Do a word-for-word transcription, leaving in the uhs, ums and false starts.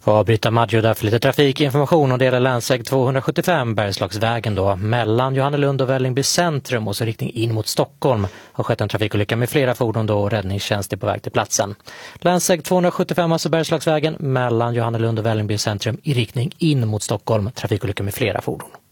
Och Britta Maggio där för lite trafikinformation och det gäller länsväg tvåhundrasjuttiofem Bergslagsvägen då mellan Johannelund och Vällingby centrum och så riktning in mot Stockholm har skett en trafikolycka med flera fordon då och räddningstjänst är på väg till platsen. Länsväg tvåhundrasjuttiofem alltså Bergslagsvägen mellan Johannelund och Vällingby centrum i riktning in mot Stockholm, trafikolycka med flera fordon.